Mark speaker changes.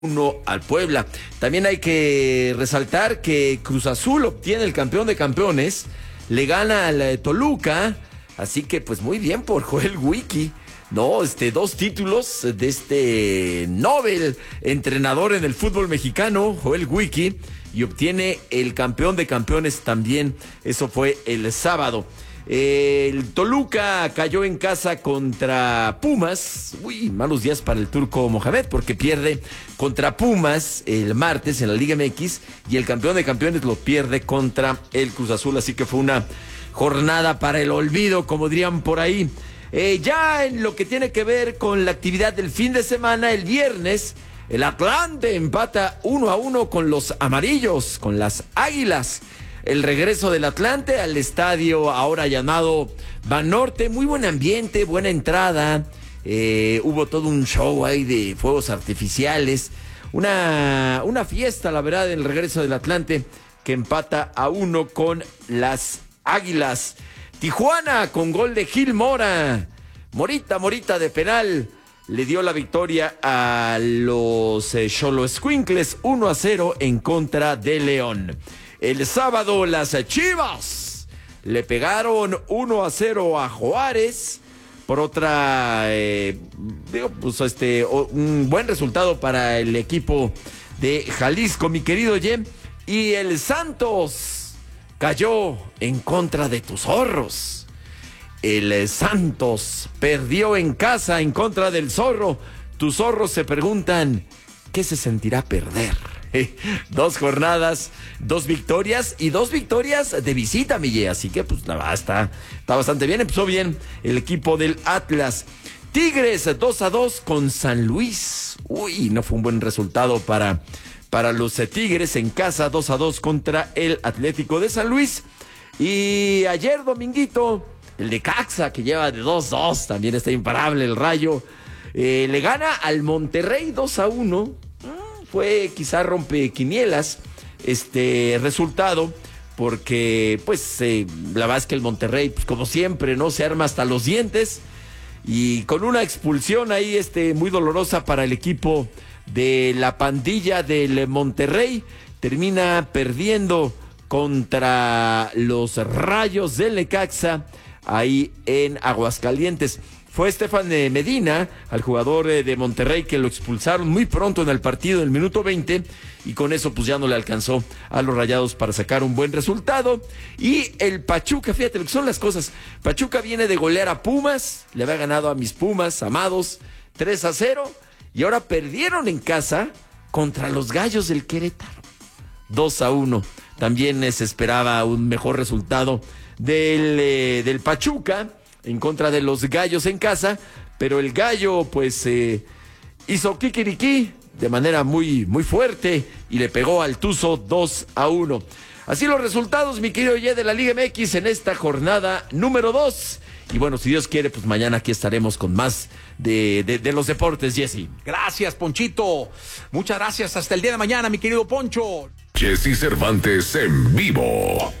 Speaker 1: 1 al Puebla. También hay que resaltar que Cruz Azul obtiene el campeón de campeones, le gana al Toluca, así que pues muy bien por Joel Wiki. No, 2 títulos de este Nobel entrenador en el fútbol mexicano, Joel Wiki, y obtiene el campeón de campeones también. Eso fue el sábado. El Toluca cayó en casa contra Pumas. Malos días para el Turco Mohamed, porque pierde contra Pumas el martes en la Liga MX y el campeón de campeones lo pierde contra el Cruz Azul. Así que fue una jornada para el olvido, como dirían por ahí. Ya en lo que tiene que ver con la actividad del fin de semana, el viernes, el Atlante empata 1-1 con los amarillos, con las Águilas. El regreso del Atlante al estadio ahora llamado Banorte, muy buen ambiente, buena entrada, hubo todo un show ahí de fuegos artificiales, una fiesta, la verdad, el regreso del Atlante, que empata a 1 con las Águilas. Tijuana con gol de Gil Mora, Morita de penal, le dio la victoria a los Xoloescuincles 1-0 en contra de León. El sábado las Chivas le pegaron 1-0 a Juárez por otra, un buen resultado para el equipo de Jalisco, mi querido Jem. Y el Santos cayó en contra de tus zorros. El Santos perdió en casa en contra del Zorro. Tus zorros se preguntan, ¿qué se sentirá perder? 2 jornadas, 2 victorias y 2 victorias de visita, Miguel. Así que pues nada, está bastante bien. Empezó bien el equipo del Atlas. Tigres 2-2 con San Luis. No fue un buen resultado para los Tigres en casa, 2-2 contra el Atlético de San Luis. Y ayer dominguito, el Necaxa, que lleva de 2-2, también está imparable el Rayo, le gana al Monterrey 2-1. Fue quizá rompequinielas resultado, porque pues la verdad es que el Monterrey, pues como siempre, ¿no? Se arma hasta los dientes, y con una expulsión ahí muy dolorosa para el equipo de la pandilla del Monterrey, termina perdiendo contra los Rayos del Necaxa ahí en Aguascalientes. Fue Estefan Medina, al jugador de Monterrey, que lo expulsaron muy pronto en el partido, en el minuto 20, y con eso pues ya no le alcanzó a los Rayados para sacar un buen resultado. Y el Pachuca, fíjate lo que son las cosas, Pachuca viene de golear a Pumas, le había ganado a mis Pumas amados 3-0, y ahora perdieron en casa contra los Gallos del Querétaro 2-1. También se esperaba un mejor resultado del Pachuca en contra de los Gallos en casa, pero el Gallo pues hizo kikiriki de manera muy, muy fuerte y le pegó al Tuzo 2-1. Así los resultados, mi querido Ye, de la Liga MX en esta jornada número 2. Y bueno, si Dios quiere, pues mañana aquí estaremos con más de los deportes, Jesse.
Speaker 2: Gracias, Ponchito. Muchas gracias. Hasta el día de mañana, mi querido Poncho.
Speaker 3: Jesse Cervantes en vivo.